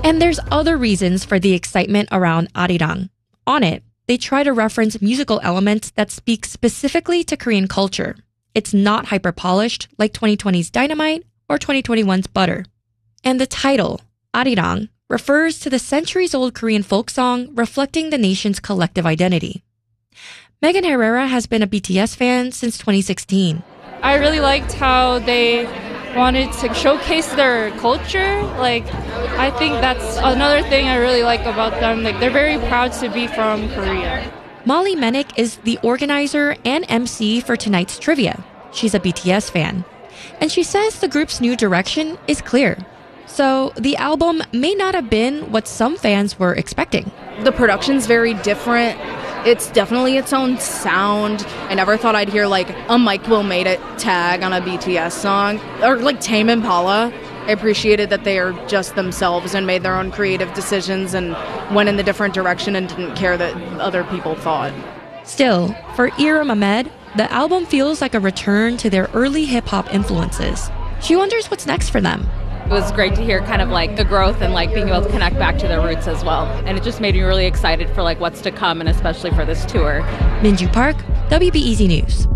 And there's other reasons for the excitement around Arirang. On it, they try to reference musical elements that speak specifically to Korean culture. It's not hyper-polished like 2020's Dynamite or 2021's Butter. And the title, Arirang, refers to the centuries-old Korean folk song reflecting the nation's collective identity. Megan Herrera has been a BTS fan since 2016. I really liked how they wanted to showcase their culture. I think that's another thing I really like about them. They're very proud to be from Korea. Molly Menick is the organizer and MC for tonight's trivia. She's a BTS fan. And she says the group's new direction is clear. So the album may not have been what some fans were expecting. The production's very different. It's definitely its own sound. I never thought I'd hear a Mike Will Made It tag on a BTS song. Or Tame Impala. I appreciated that they are just themselves and made their own creative decisions and went in the different direction and didn't care that other people thought. Still, for Ira Ahmed, the album feels like a return to their early hip-hop influences. She wonders what's next for them. It was great to hear kind of the growth and being able to connect back to their roots as well. And it just made me really excited for what's to come and especially for this tour. Minju Park, WBEZ News.